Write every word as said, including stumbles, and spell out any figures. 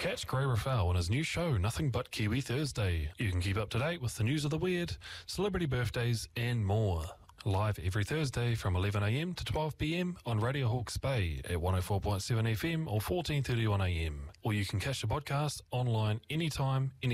Catch Gray Rafal on his new show, Nothing But Kiwi Thursday. You can keep up to date with the news of the weird, celebrity birthdays and more. Live every Thursday from eleven a m to twelve p m on Radio Hawke's Bay at one oh four point seven F M or fourteen thirty-one a m. Or you can catch the podcast online anytime, any